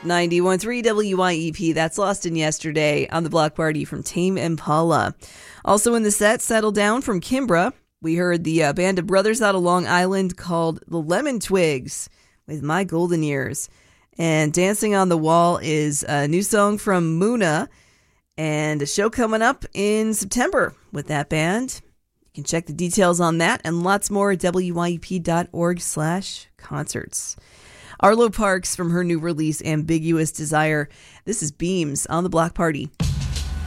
91.3 WYEP, that's Lost in Yesterday on the Block Party from Tame Impala. Also in the set, Settle Down from Kimbra. We heard the band of brothers out of Long Island called the Lemon Twigs with My Golden Years. And Dancing on the Wall is a new song from Muna and a show coming up in September with that band. You can check the details on that and lots more at wyep.org/concerts. Arlo Parks from her new release, Ambiguous Desire. This is Beams on the Block Party.